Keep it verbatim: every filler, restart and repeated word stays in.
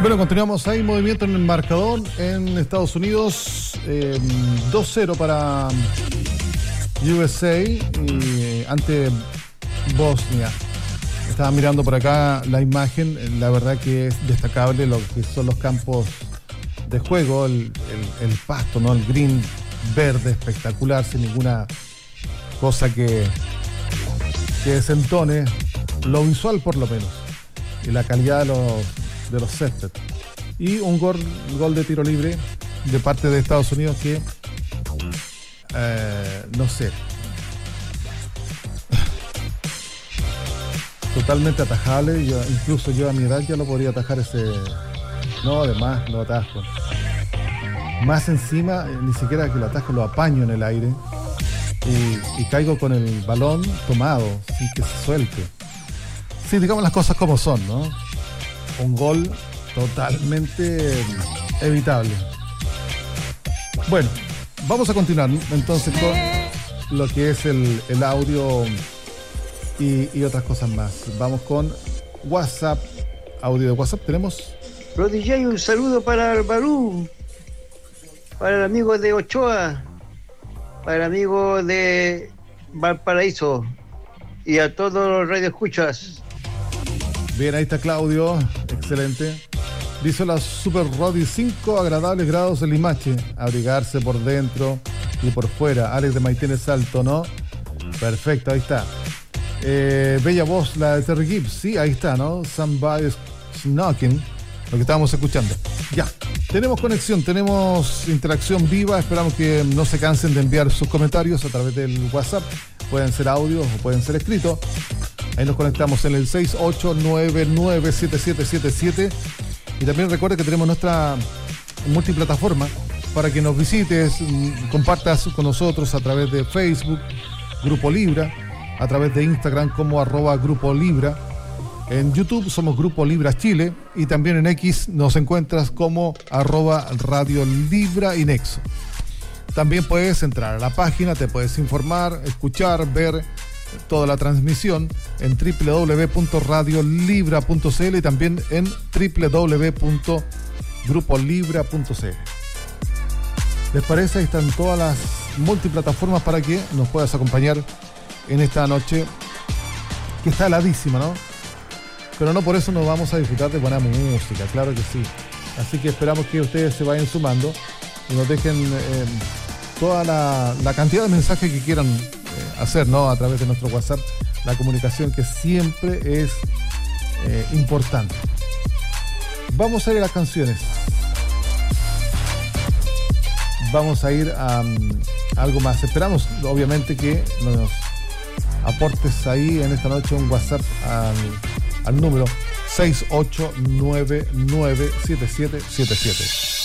Bueno, continuamos. Hay movimiento en el marcador en Estados Unidos. Eh, dos cero para U S A y, eh, ante Bosnia. Estaba mirando por acá la imagen. La verdad que es destacable lo que son los campos de juego, el, el, el pasto, ¿no? El green verde espectacular, sin ninguna cosa que, que desentone lo visual, por lo menos, y la calidad de los, de los céspedes. Y un gol, gol de tiro libre de parte de Estados Unidos que eh, no sé, totalmente atajable. Yo, incluso yo a mi edad ya lo podría atajar ese. No, además lo atajo. Más encima, eh, ni siquiera que lo atajo, lo apaño en el aire y, y caigo con el balón tomado, sin que se suelte. Sí, digamos las cosas como son, ¿no? Un gol totalmente evitable. Bueno, vamos a continuar entonces con lo que es el, el audio y, y otras cosas más. Vamos con WhatsApp, audio de WhatsApp. Tenemos... Rodilla, un saludo para el Barú, para el amigo de Ochoa, para el amigo de Valparaíso y a todos los radioescuchas. Bien, ahí está Claudio, excelente. Dice la Super Rodi, cinco agradables grados en Limache, abrigarse por dentro y por fuera. Alex de Maitenes Alto, ¿no? Perfecto, ahí está. Eh, bella voz, la de Terry Gibbs, sí, ahí está, ¿no? Somebody's Knocking, lo que estábamos escuchando. Ya, tenemos conexión, tenemos interacción viva. Esperamos que no se cansen de enviar sus comentarios a través del WhatsApp. Pueden ser audios o pueden ser escritos. Ahí nos conectamos en el seis ocho nueve nueve siete siete siete siete. Y también recuerda que tenemos nuestra multiplataforma para que nos visites, compartas con nosotros a través de Facebook, Grupo Libra, a través de Instagram como arroba Grupo Libra. En YouTube somos Grupo Libra Chile y también en X nos encuentras como arroba Radio Libra y Nexo. También puedes entrar a la página, te puedes informar, escuchar, ver toda la transmisión en doble u doble u doble u punto radio libra punto c l y también en doble u doble u doble u punto grupo libra punto c l. ¿Les parece? Ahí están todas las multiplataformas para que nos puedas acompañar en esta noche que está heladísima, ¿no? Pero no por eso nos vamos a disfrutar de buena música, claro que sí. Así que esperamos que ustedes se vayan sumando y nos dejen eh, toda la, la cantidad de mensajes que quieran eh, hacer, ¿no? A través de nuestro WhatsApp, la comunicación que siempre es eh, importante. Vamos a ir a las canciones. Vamos a ir a, a algo más. Esperamos, obviamente, que nos aportes ahí en esta noche un WhatsApp al, al número seis ocho nueve nueve siete siete siete siete.